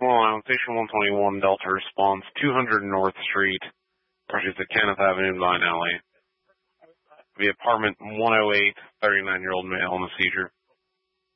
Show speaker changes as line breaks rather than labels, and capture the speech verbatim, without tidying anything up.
Line, Station one twenty-one, Delta response, two hundred North Street, purchase at Kenneth Avenue, Vine Alley. The apartment one oh eight, thirty-nine-year-old male on the seizure.